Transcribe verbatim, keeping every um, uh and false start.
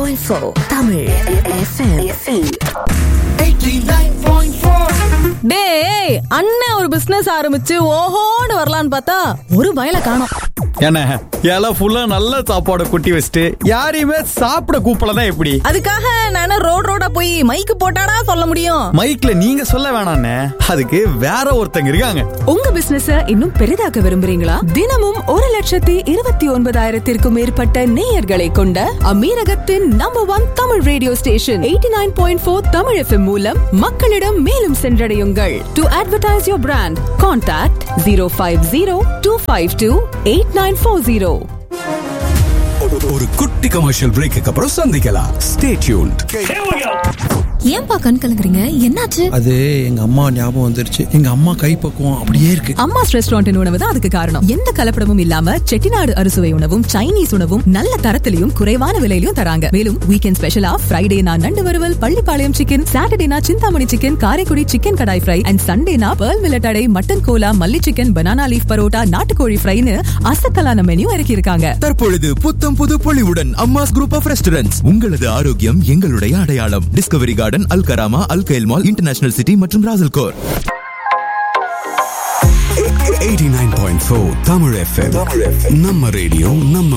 Point four Tamil FM. டேய், அண்ணன் ஒரு பிசினஸ் ஆரம்பிச்சு ஓஹோன்னு வரலான்னு பார்த்தா ஒரு பயல காணோம். என்ன இலை ஃபுல்லா நல்ல சாப்பாடு கொட்டி வச்சுட்டு யாரையுமே சாப்பிட கூப்பிடலாம் எப்படி? அதுக்காக நானே ரோட் ரோடா போய் மைக்கு போட்டாடா சொல்ல முடியும்? மைக்ல நீங்க சொல்ல வேணாண்ணே, அதுக்கு வேற ஒருத்தங்க இருக்காங்க. உங்க பிசினஸ இன்னும் பெரிதாக்க விரும்புறீங்களா? தினமும் ஒரு லட்சத்தி இருபத்தி ஒன்பதாயிரத்திற்கும் மேற்பட்ட நேயர்களை கொண்ட அமீரகத்தின் number one Tamil radio station eighty nine point four Tamil FM மூலம் மக்களிடம் மேலும் சென்றடையுங்கள். To advertise your brand, contact zero five zero two five two eight nine four zero. ஒரு குட்டி கமர்ஷியல் பிரேக்கு அப்புறம் சந்திக்கலாம். Stay tuned. ஏன்பா கண் கலங்குறீங்க? என்னாச்சு? அது எங்க அம்மா ஞாபகம் வந்துருச்சு. எங்க அம்மா கைப்பக்குவம் அப்படியே இருக்கு. அம்மாஸ் ரெஸ்டாரண்ட் உணவு தான் அதுக்கு காரணம். எந்த கலப்படமும் இல்லாம செட்டிநாடு அறுசுவை உணவும் சைனீஸ் உணவும் நல்ல தரத்திலையும் குறைவான விலையிலும் தராங்க. மேலும் வீக்கெண்ட் ஸ்பெஷலா ஃப்ரைடேனா நண்டு வறுவல், Pallipalayam chicken, சாட்டர்டேனா Chintamani chicken, Karaikudi chicken kadai fry and சண்டேனா பேர்ல் மில்லட் அடை, மட்டன் கோலா, மல்லி சிக்கன், பனானா லீஃப் பரோட்டா, நாட்டுக்கோழி ஃப்ரைன்னு அசத்தலான மெனு இறக்கி இருக்காங்க. தற்பொழுது புத்தம் புது பொலிவுடன் அம்மாஸ் குரூப் ஆஃப் ரெஸ்டாரண்ட்ஸ். உங்களது ஆரோக்கியம் எங்களுடைய அடையாளம். Discovery garden, Al Karama, alkyl mall, international city மற்றும் ராசல்கோர். Eighty nine point four Tamil FM. நம்ம ரேடியோ நம்ம